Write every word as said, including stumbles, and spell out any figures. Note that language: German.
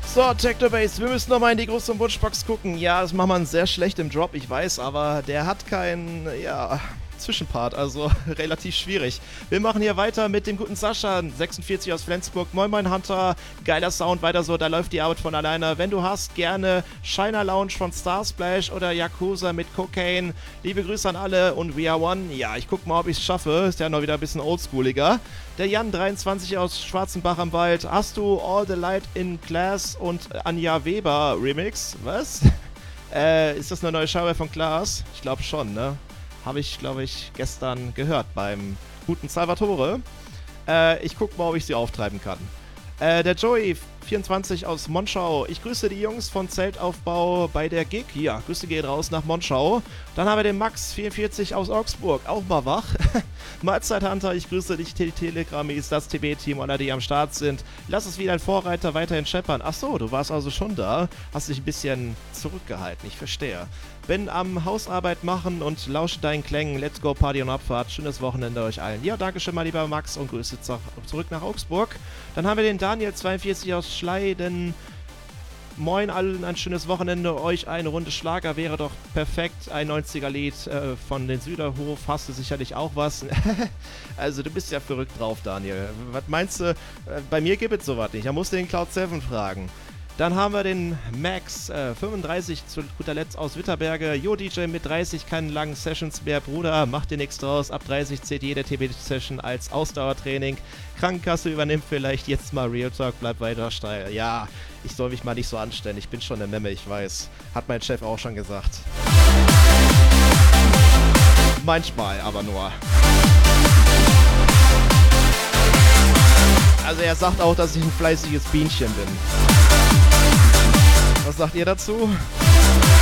So, Technobase, wir müssen nochmal in die große Wunschbox gucken. Ja, das macht man sehr schlecht im Drop, ich weiß, aber der hat keinen, ja, Zwischenpart, also relativ schwierig. Wir machen hier weiter mit dem guten Sascha, sechsundvierzig aus Flensburg. Moin Moin Hunter, geiler Sound, weiter so, da läuft die Arbeit von alleine. Wenn du hast, gerne Shiner Lounge von Starsplash oder Yakuza mit Cocaine. Liebe Grüße an alle und We Are One. Ja, ich guck mal, ob ich es schaffe. Ist ja noch wieder ein bisschen oldschooliger. Der Jan, dreiundzwanzig aus Schwarzenbach am Wald. Hast du All the Light in Class und Anja Weber Remix? Was? äh, ist das eine neue Schauer von Klaas? Ich glaube schon, ne? Habe ich, glaube ich, gestern gehört beim guten Salvatore. Äh, ich gucke mal, ob ich sie auftreiben kann. Äh, der Joey, vierundzwanzig aus Monschau. Ich grüße die Jungs von Zeltaufbau bei der Gig. Ja, Grüße gehen raus nach Monschau. Dann haben wir den Max, vierundvierzig aus Augsburg. Auch mal wach. Mahlzeit Hunter, ich grüße dich, die Telegrammis, das T B-Team, alle, die am Start sind. Lass es wie ein Vorreiter weiterhin scheppern. Ach so, du warst also schon da. Hast dich ein bisschen zurückgehalten, ich verstehe. Bin am Hausarbeit machen und lausche deinen Klängen. Let's go, Party und Abfahrt. Schönes Wochenende euch allen. Ja, danke schön mal, lieber Max, und Grüße zurück nach Augsburg. Dann haben wir den Daniel, zweiundvierzig aus Schleiden. Moin allen, ein schönes Wochenende. Euch eine Runde Schlager wäre doch perfekt. Ein neunziger-Lied äh, von den Süderhof. Hast du sicherlich auch was? Also, du bist ja verrückt drauf, Daniel. Was meinst du? Äh, bei mir gibt es sowas nicht. Da musst du den Cloud sieben fragen. Dann haben wir den Max, äh, fünfunddreißig, zu guter Letzt aus Witterberge. Jo, D J mit dreißig, keine langen Sessions mehr. Bruder, mach dir nichts draus. Ab dreißig zählt jede T B-Session als Ausdauertraining. Krankenkasse übernimmt vielleicht jetzt mal Real Talk, bleib weiter steil. Ja, ich soll mich mal nicht so anstellen. Ich bin schon eine Memme, ich weiß. Hat mein Chef auch schon gesagt. Manchmal aber nur. Also er sagt auch, dass ich ein fleißiges Bienchen bin. Was sagt ihr dazu?